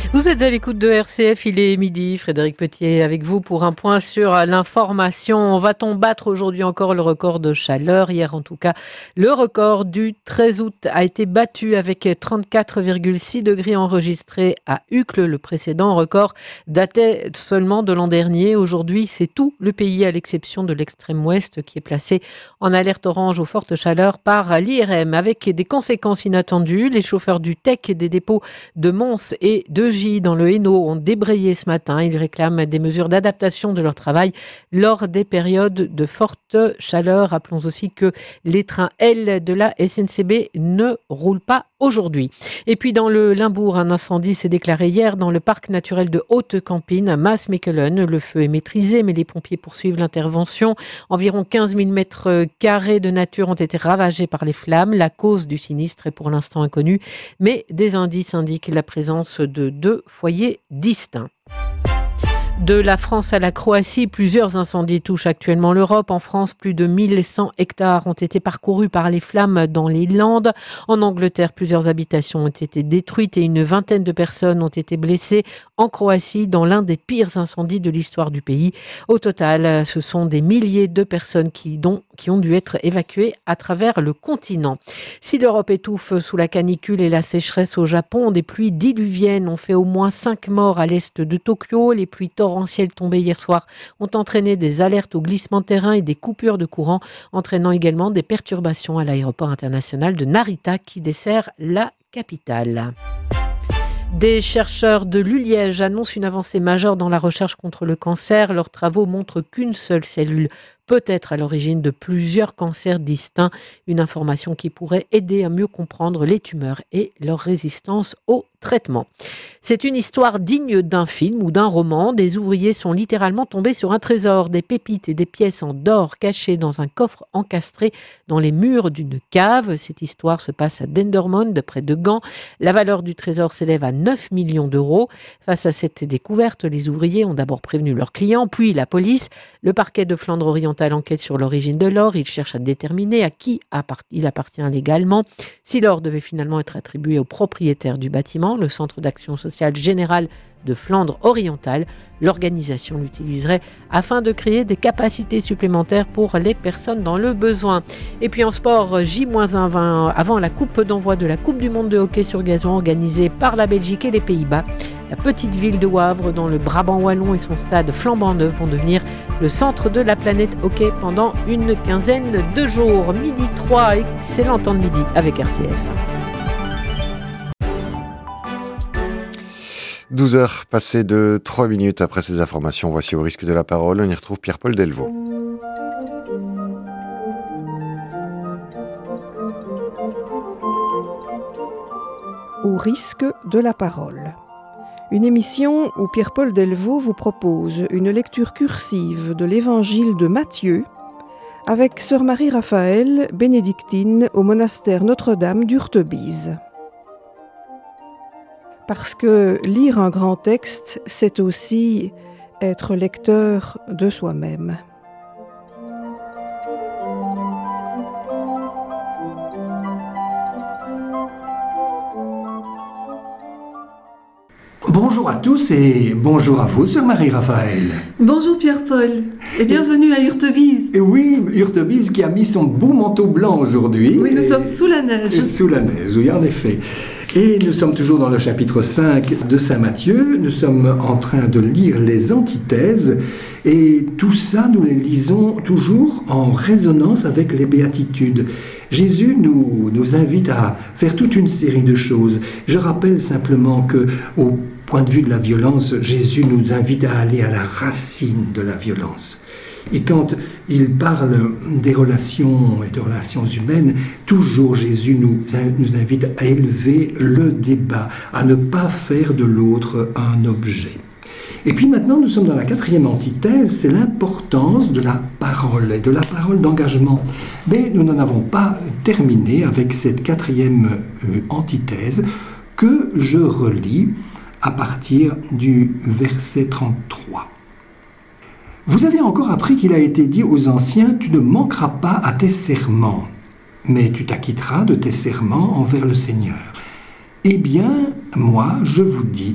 Vous êtes à l'écoute de RCF, il est midi. Frédéric Petier avec vous pour un point sur l'information. Va-t-on battre aujourd'hui encore le record de chaleur ? Hier en tout cas, le record du 13 août a été battu avec 34,6 degrés enregistrés à Uccle. Le précédent record datait seulement de l'an dernier. Aujourd'hui, c'est tout le pays à l'exception de l'extrême ouest qui est placé en alerte orange aux fortes chaleurs par l'IRM avec des conséquences inattendues. Les chauffeurs du TEC et des dépôts de Mons et de dans le Hainaut ont débrayé ce matin. Ils réclament des mesures d'adaptation de leur travail lors des périodes de forte chaleur. Rappelons aussi que les trains L de la SNCB ne roulent pas aujourd'hui. Et puis dans le Limbourg, un incendie s'est déclaré hier dans le parc naturel de Haute-Campine à Maasmechelen. Le feu est maîtrisé, mais les pompiers poursuivent l'intervention. Environ 15 000 mètres carrés de nature ont été ravagés par les flammes. La cause du sinistre est pour l'instant inconnue, mais des indices indiquent la présence de deux foyers distincts. De la France à la Croatie, plusieurs incendies touchent actuellement l'Europe. En France, plus de 1100 hectares ont été parcourus par les flammes dans les Landes. En Angleterre, plusieurs habitations ont été détruites et une vingtaine de personnes ont été blessées. En Croatie, dans l'un des pires incendies de l'histoire du pays. Au total, ce sont des milliers de personnes qui ont dû être évacuées à travers le continent. Si l'Europe étouffe sous la canicule et la sécheresse au Japon, des pluies diluviennes ont fait au moins 5 morts à l'est de Tokyo. Les pluies torrentielles tombées hier soir ont entraîné des alertes au glissement de terrain et des coupures de courant, entraînant également des perturbations à l'aéroport international de Narita qui dessert la capitale. Des chercheurs de l'Uliège annoncent une avancée majeure dans la recherche contre le cancer. Leurs travaux montrent qu'une seule cellule peut être à l'origine de plusieurs cancers distincts. Une information qui pourrait aider à mieux comprendre les tumeurs et leur résistance au traitement. C'est une histoire digne d'un film ou d'un roman. Des ouvriers sont littéralement tombés sur un trésor, des pépites et des pièces en or cachées dans un coffre encastré dans les murs d'une cave. Cette histoire se passe à Dendermonde, près de Gand. La valeur du trésor s'élève à 9 millions d'euros. Face à cette découverte, les ouvriers ont d'abord prévenu leurs clients, puis la police. Le parquet de Flandre-Orientale enquête sur l'origine de l'or. Il cherche à déterminer à qui il appartient légalement. Si l'or devait finalement être attribué au propriétaire du bâtiment, le Centre d'action sociale générale de Flandre-Orientale, l'organisation l'utiliserait afin de créer des capacités supplémentaires pour les personnes dans le besoin. Et puis en sport, J-1 avant la coupe d'envoi de la Coupe du Monde de hockey sur gazon organisée par la Belgique et les Pays-Bas. La petite ville de Wavre, dans le Brabant wallon et son stade flambant neuf vont devenir le centre de la planète hockey pendant une quinzaine de jours. Midi 3, excellent temps de midi avec RCF. 12h passées de 3 minutes après ces informations. Voici Au risque de la parole. On y retrouve Pierre-Paul Delvaux. Au risque de la parole. Une émission où Pierre-Paul Delvaux vous propose une lecture cursive de l'évangile de Matthieu avec sœur Marie-Raphaëlle, bénédictine au monastère Notre-Dame d'Urtebise. Parce que lire un grand texte, c'est aussi être lecteur de soi-même. Bonjour à tous et bonjour à vous, sœur Marie-Raphaëlle. Bonjour Pierre-Paul et bienvenue à Urtebise. Et oui, Urtebise qui a mis son beau manteau blanc aujourd'hui. Oui, nous sommes sous la neige. Sous la neige, oui, en effet. Et nous sommes toujours dans le chapitre 5 de Saint Matthieu. Nous sommes en train de lire les antithèses. Et tout ça, nous les lisons toujours en résonance avec les béatitudes. Jésus nous invite à faire toute une série de choses. Je rappelle simplement que, au point de vue de la violence, Jésus nous invite à aller à la racine de la violence. Et quand il parle des relations et de relations humaines, toujours Jésus nous invite à élever le débat, à ne pas faire de l'autre un objet. Et puis maintenant, nous sommes dans la 4e antithèse, c'est l'importance de la parole et de la parole d'engagement. Mais nous n'en avons pas terminé avec cette 4e antithèse que je relis à partir du verset 33. Vous avez encore appris qu'il a été dit aux anciens « Tu ne manqueras pas à tes serments, mais tu t'acquitteras de tes serments envers le Seigneur. » Eh bien, moi, je vous dis,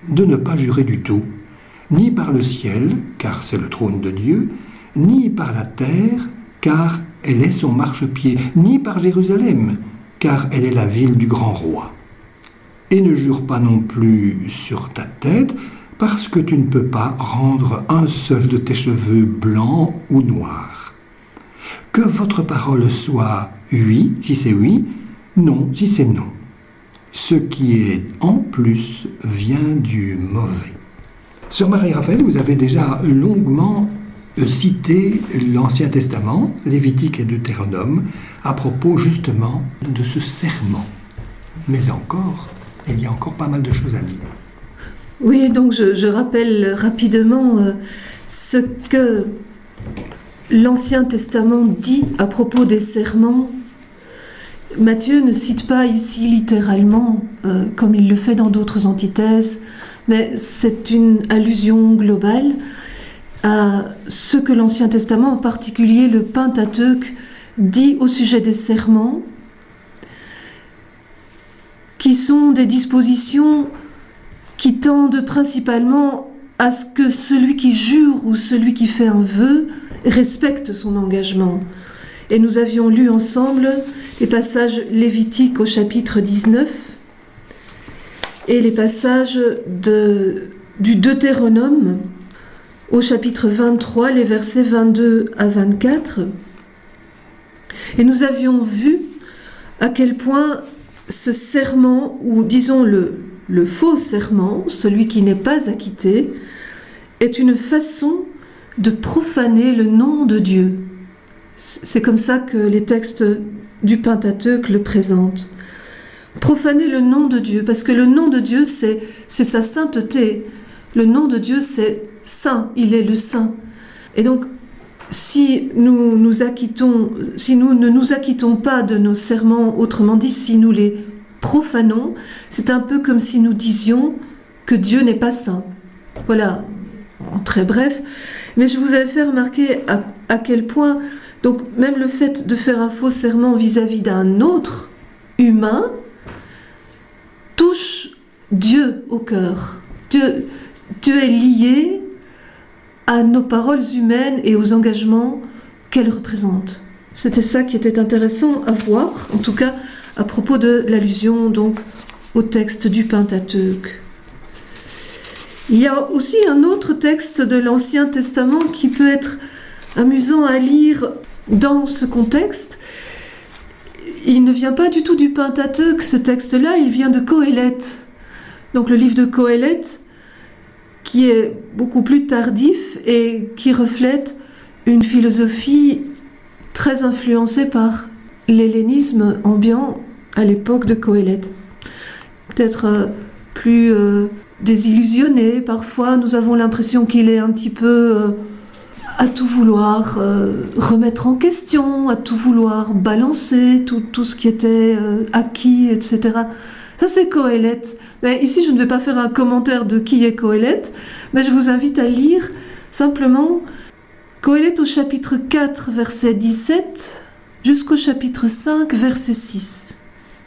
de ne pas jurer du tout, ni par le ciel, car c'est le trône de Dieu, ni par la terre, car elle est son marchepied, ni par Jérusalem, car elle est la ville du grand roi. Et ne jure pas non plus sur ta tête, parce que tu ne peux pas rendre un seul de tes cheveux blancs ou noirs. Que votre parole soit oui, si c'est oui, non, si c'est non. Ce qui est en plus vient du mauvais. Sœur Marie-Raphaël, vous avez déjà longuement cité l'Ancien Testament, Lévitique et Deutéronome, à propos justement de ce serment. Mais encore, il y a encore pas mal de choses à dire. Oui, donc je rappelle rapidement ce que l'Ancien Testament dit à propos des serments. Matthieu ne cite pas ici littéralement, comme il le fait dans d'autres antithèses, mais c'est une allusion globale à ce que l'Ancien Testament, en particulier le Pentateuque, dit au sujet des serments, qui sont des dispositions qui tendent principalement à ce que celui qui jure ou celui qui fait un vœu respecte son engagement. Et nous avions lu ensemble les passages lévitiques au chapitre 19 et les passages du Deutéronome au chapitre 23, les versets 22 à 24. Et nous avions vu à quel point ce serment, ou disons le faux serment, celui qui n'est pas acquitté, est une façon de profaner le nom de Dieu. C'est comme ça que les textes du Pentateuque le présentent. Profaner le nom de Dieu, parce que le nom de Dieu, c'est sa sainteté. Le nom de Dieu, c'est saint, il est le saint. Et donc, si nous ne nous acquittons pas de nos serments, autrement dit, si nous les profanons, c'est un peu comme si nous disions que Dieu n'est pas saint. Voilà, en très bref. Mais je vous avais fait remarquer à quel point, donc même le fait de faire un faux serment vis-à-vis d'un autre humain touche Dieu au cœur. Dieu est lié à nos paroles humaines et aux engagements qu'elles représentent. C'était ça qui était intéressant à voir, en tout cas à propos de l'allusion donc au texte du Pentateuque. Il y a aussi un autre texte de l'Ancien Testament qui peut être amusant à lire dans ce contexte. Il ne vient pas du tout du Pentateuque, ce texte-là, il vient de Qoéleth. Donc le livre de Qoéleth, qui est beaucoup plus tardif et qui reflète une philosophie très influencée par l'hellénisme ambiant à l'époque de Qoéleth. Peut-être plus désillusionné, parfois nous avons l'impression qu'il est un petit peu à tout vouloir remettre en question, à tout vouloir balancer tout ce qui était acquis, etc. Ça c'est Qoéleth. Mais ici je ne vais pas faire un commentaire de qui est Qoéleth, mais je vous invite à lire simplement Qoéleth au chapitre 4, verset 17, jusqu'au chapitre 5, verset 6.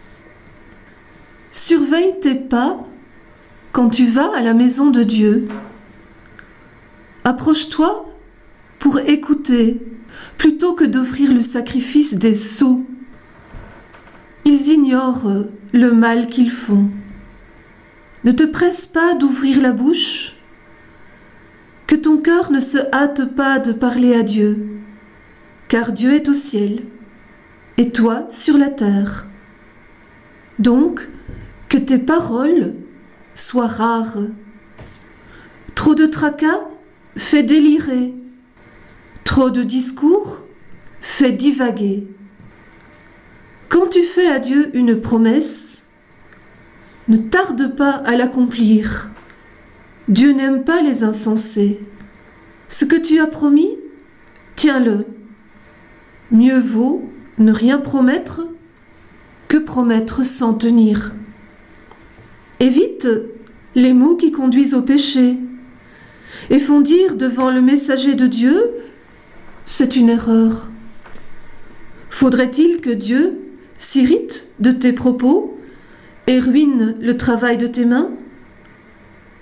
Surveille tes pas quand tu vas à la maison de Dieu. Approche-toi pour écouter, plutôt que d'offrir le sacrifice des sots. Ils ignorent le mal qu'ils font. Ne te presse pas d'ouvrir la bouche, que ton cœur ne se hâte pas de parler à Dieu, car Dieu est au ciel, et toi sur la terre. Donc, que tes paroles soient rares. Trop de tracas fait délirer. Trop de discours fait divaguer. Quand tu fais à Dieu une promesse, ne tarde pas à l'accomplir. Dieu n'aime pas les insensés. Ce que tu as promis, tiens-le. Mieux vaut ne rien promettre que promettre sans tenir. Évite les mots qui conduisent au péché et font dire devant le messager de Dieu « c'est une erreur ». Faudrait-il que Dieu s'irrite de tes propos et ruine le travail de tes mains?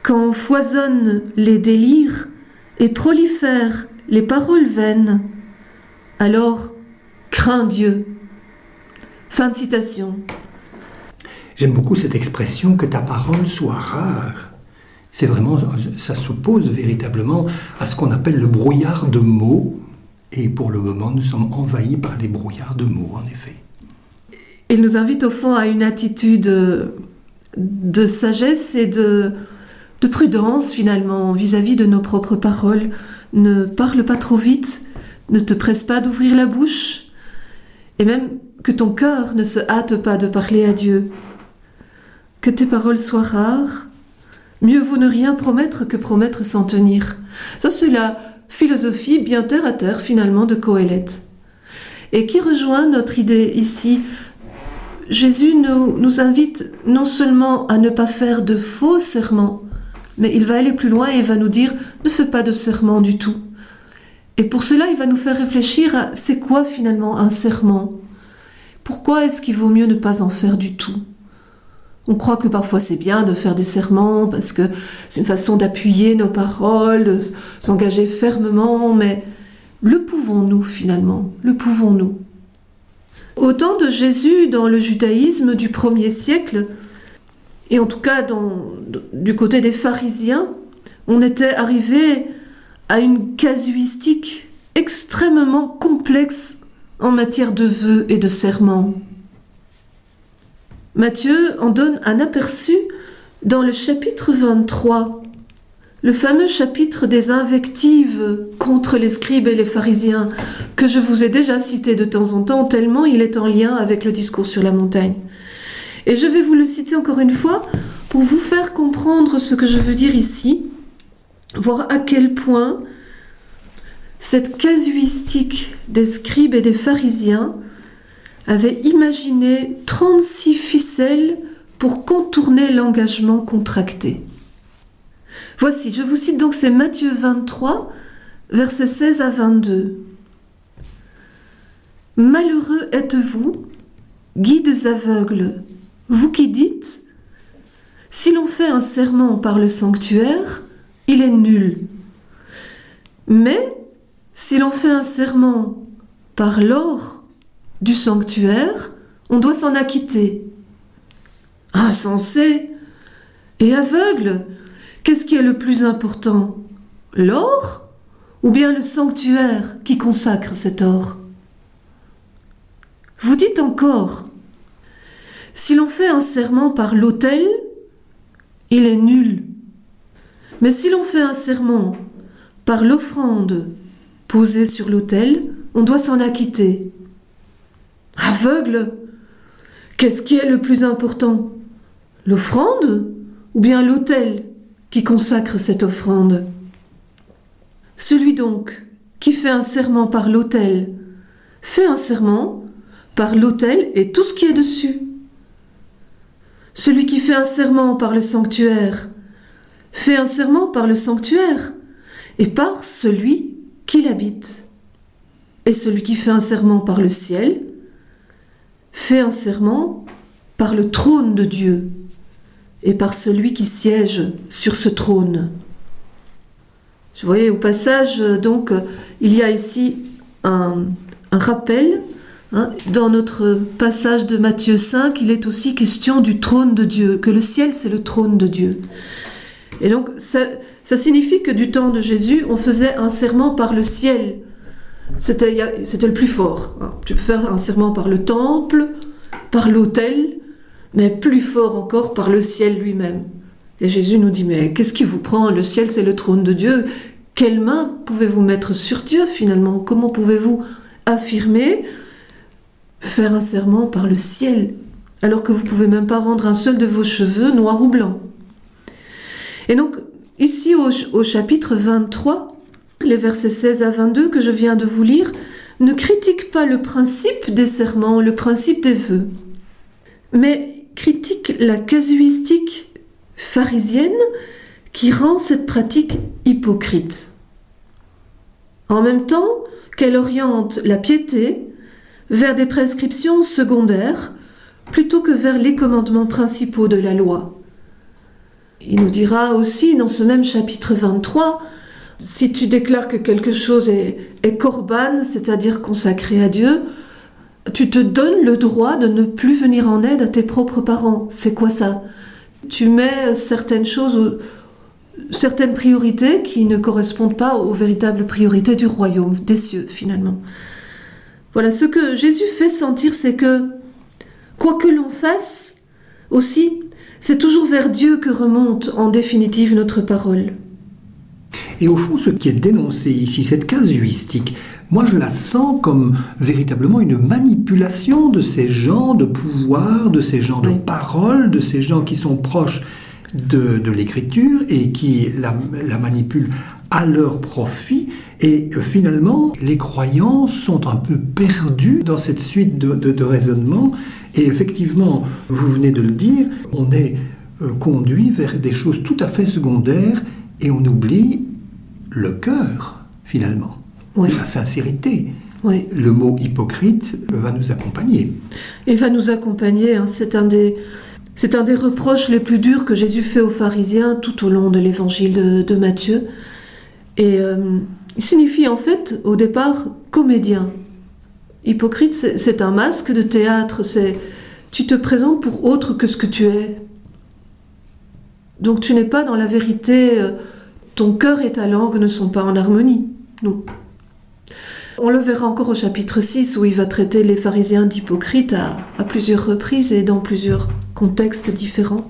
quand foisonnent les délires et prolifèrent les paroles vaines, alors crains Dieu. » Fin de citation. J'aime beaucoup cette expression « que ta parole soit rare ». C'est vraiment, ça s'oppose véritablement à ce qu'on appelle le brouillard de mots. Et pour le moment, nous sommes envahis par des brouillards de mots, en effet. Il nous invite au fond à une attitude de sagesse et de prudence finalement vis-à-vis de nos propres paroles. Ne parle pas trop vite, ne te presse pas d'ouvrir la bouche, et même que ton cœur ne se hâte pas de parler à Dieu. Que tes paroles soient rares. Mieux vaut ne rien promettre que promettre sans tenir. Ça, c'est la philosophie bien terre à terre, finalement, de Qoheleth. Et qui rejoint notre idée ici. Jésus nous invite non seulement à ne pas faire de faux serments, mais il va aller plus loin et va nous dire « ne fais pas de serment du tout ». Et pour cela, il va nous faire réfléchir à c'est quoi finalement un serment ? Pourquoi est-ce qu'il vaut mieux ne pas en faire du tout ? On croit que parfois c'est bien de faire des serments parce que c'est une façon d'appuyer nos paroles, de s'engager fermement, mais le pouvons-nous finalement ? Le pouvons-nous ? Au temps de Jésus, dans le judaïsme du 1er siècle, et en tout cas du côté des pharisiens, on était arrivé à une casuistique extrêmement complexe en matière de vœux et de serments. Matthieu en donne un aperçu dans le chapitre 23, le fameux chapitre des invectives contre les scribes et les pharisiens, que je vous ai déjà cité de temps en temps, tellement il est en lien avec le discours sur la montagne. Et je vais vous le citer encore une fois pour vous faire comprendre ce que je veux dire ici, voir à quel point cette casuistique des scribes et des pharisiens avait imaginé 36 ficelles pour contourner l'engagement contracté. Voici, je vous cite donc, c'est Matthieu 23, versets 16 à 22. « Malheureux êtes-vous, guides aveugles, vous qui dites, si l'on fait un serment par le sanctuaire, il est nul. Mais si l'on fait un serment par l'or du sanctuaire, on doit s'en acquitter. Insensé et aveugle, qu'est-ce qui est le plus important, l'or ou bien le sanctuaire qui consacre cet or ? Vous dites encore, si l'on fait un serment par l'autel, il est nul. Mais si l'on fait un serment par l'offrande posée sur l'autel, on doit s'en acquitter. Aveugle, qu'est-ce qui est le plus important, l'offrande ou bien l'autel qui consacre cette offrande ? Celui donc qui fait un serment par l'autel fait un serment par l'autel et tout ce qui est dessus. Celui qui fait un serment par le sanctuaire fait un serment par le sanctuaire et par celui qui l'habite. Et celui qui fait un serment par le ciel fait un serment par le trône de Dieu et par celui qui siège sur ce trône. Vous voyez, au passage, donc, il y a ici un rappel. Dans notre passage de Matthieu 5, il est aussi question du trône de Dieu, que le ciel, c'est le trône de Dieu. Et donc, ça signifie que du temps de Jésus, on faisait un serment par le ciel. C'était le plus fort. Tu peux faire un serment par le temple, par l'autel, mais plus fort encore par le ciel lui-même. Et Jésus nous dit, mais qu'est-ce qui vous prend ? Le ciel, c'est le trône de Dieu. Quelle main pouvez-vous mettre sur Dieu, finalement ? Comment pouvez-vous affirmer, faire un serment par le ciel, alors que vous ne pouvez même pas rendre un seul de vos cheveux noir ou blanc ? Et donc, ici, au chapitre 23, les versets 16 à 22 que je viens de vous lire, ne critiquent pas le principe des serments, le principe des vœux, mais critiquent la casuistique pharisienne qui rend cette pratique hypocrite. En même temps qu'elle oriente la piété vers des prescriptions secondaires plutôt que vers les commandements principaux de la loi. Il nous dira aussi dans ce même chapitre 23, si tu déclares que quelque chose est korban, c'est-à-dire consacré à Dieu, tu te donnes le droit de ne plus venir en aide à tes propres parents. C'est quoi ça? Tu mets certaines choses, certaines priorités qui ne correspondent pas aux véritables priorités du royaume des cieux, finalement. Voilà, ce que Jésus fait sentir, c'est que, quoi que l'on fasse, aussi, c'est toujours vers Dieu que remonte en définitive notre parole. Et au fond, ce qui est dénoncé ici, cette casuistique, moi je la sens comme véritablement une manipulation de ces gens de pouvoir, de ces gens de parole, de ces gens qui sont proches de l'écriture et qui la manipulent à leur profit. Et finalement, les croyants sont un peu perdus dans cette suite de raisonnements. Et effectivement, vous venez de le dire, on est conduit vers des choses tout à fait secondaires et on oublie le cœur, finalement, la sincérité. Oui. Le mot hypocrite va nous accompagner. Et va nous accompagner, hein, c'est un des reproches les plus durs que Jésus fait aux pharisiens tout au long de l'évangile de Matthieu. Et il signifie en fait, au départ, comédien. Hypocrite, c'est un masque de théâtre, tu te présentes pour autre que ce que tu es. Donc tu n'es pas dans la vérité, ton cœur et ta langue ne sont pas en harmonie. Non. On le verra encore au chapitre 6 où il va traiter les pharisiens d'hypocrites à plusieurs reprises et dans plusieurs contextes différents.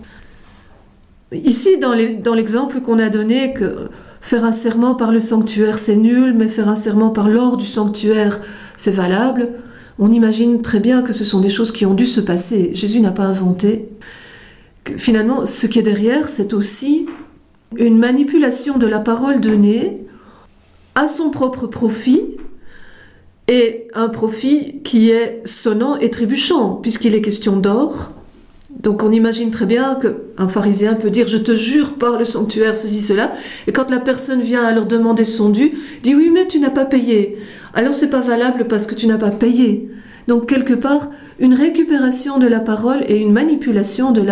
Ici, dans l'exemple qu'on a donné, que faire un serment par le sanctuaire c'est nul, mais faire un serment par l'or du sanctuaire c'est valable, on imagine très bien que ce sont des choses qui ont dû se passer. Jésus n'a pas inventé. Finalement, ce qui est derrière, c'est aussi une manipulation de la parole donnée à son propre profit, et un profit qui est sonnant et trébuchant, puisqu'il est question d'or. Donc on imagine très bien qu'un pharisien peut dire « je te jure par le sanctuaire, ceci, cela », et quand la personne vient à leur demander son dû, dit « oui, mais tu n'as pas payé ». Alors c'est pas valable parce que tu n'as pas payé. Donc quelque part, une récupération de la parole et une manipulation de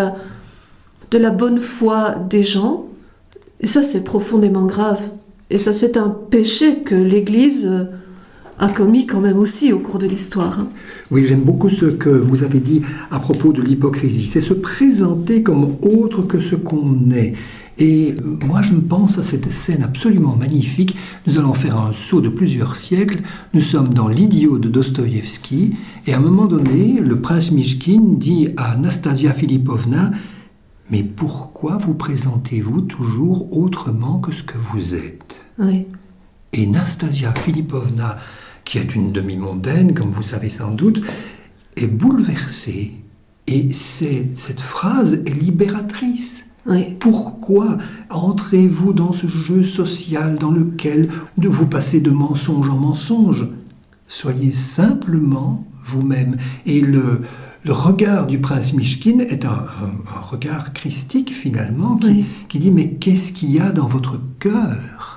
la bonne foi des gens, et ça c'est profondément grave. Et ça c'est un péché que l'Église a commis quand même aussi au cours de l'histoire. Oui, j'aime beaucoup ce que vous avez dit à propos de l'hypocrisie. C'est se présenter comme autre que ce qu'on est. Et moi, je me pense à cette scène absolument magnifique. Nous allons faire un saut de plusieurs siècles. Nous sommes dans l'Idiot de Dostoïevski. Et à un moment donné, le prince Mychkine dit à Nastasia Philippovna « Mais pourquoi vous présentez-vous toujours autrement que ce que vous êtes ?» Oui. Et Nastasia Philippovna, qui est une demi-mondaine, comme vous savez sans doute, est bouleversée. Et cette phrase est libératrice. Oui. Pourquoi entrez-vous dans ce jeu social dans lequel vous passez de mensonge en mensonge? Soyez simplement vous-même. Et le regard du prince Mychkine est un regard christique finalement, qui dit « mais qu'est-ce qu'il y a dans votre cœur ?»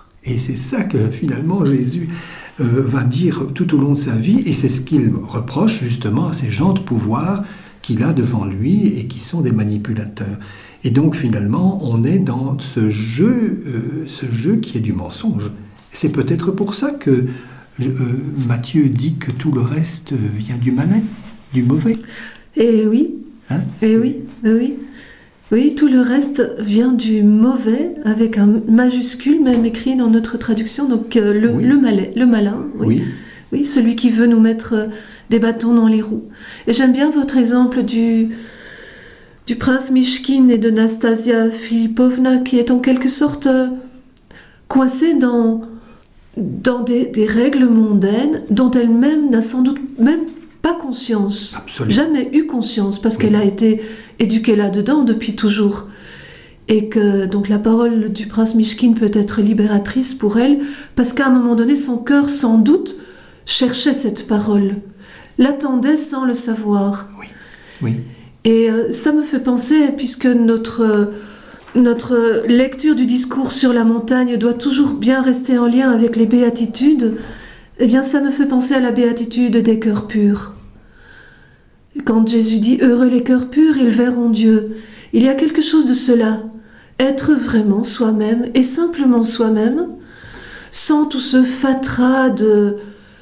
Et c'est ça que finalement Jésus va dire tout au long de sa vie, et c'est ce qu'il reproche justement à ces gens de pouvoir qu'il a devant lui et qui sont des manipulateurs. Et donc finalement, on est dans ce jeu qui est du mensonge. C'est peut-être pour ça que Matthieu dit que tout le reste vient du malin, du mauvais. Et oui, hein, et oui, oui. Oui, tout le reste vient du mauvais, avec un majuscule même écrit dans notre traduction, donc le malin, oui. Oui, celui qui veut nous mettre des bâtons dans les roues. Et j'aime bien votre exemple du prince Mychkine et de Nastasia Philippovna, qui est en quelque sorte coincée dans des règles mondaines dont elle-même n'a sans doute même pas conscience. Absolument. Jamais eu conscience, parce qu'elle a été éduquée là-dedans depuis toujours. Et que donc la parole du prince Mychkine peut être libératrice pour elle, parce qu'à un moment donné, son cœur, sans doute, cherchait cette parole, l'attendait sans le savoir. Oui, oui. Et ça me fait penser, puisque notre lecture du discours sur la montagne doit toujours bien rester en lien avec les béatitudes, eh bien ça me fait penser à la béatitude des cœurs purs. Quand Jésus dit « Heureux les cœurs purs, ils verront Dieu », il y a quelque chose de cela. être vraiment soi-même et simplement soi-même, sans tout ce fatras de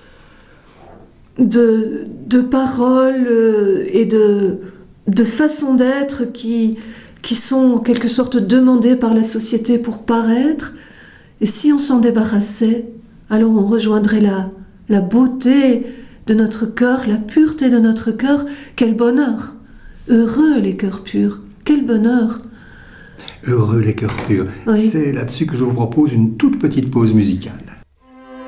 paroles et de façons d'être qui sont en quelque sorte demandées par la société pour paraître. Et si on s'en débarrassait, alors on rejoindrait la beauté de notre cœur, la pureté de notre cœur. Quel bonheur! Heureux les cœurs purs, quel bonheur! Heureux les cœurs purs. Oui. C'est là-dessus que je vous propose une toute petite pause musicale.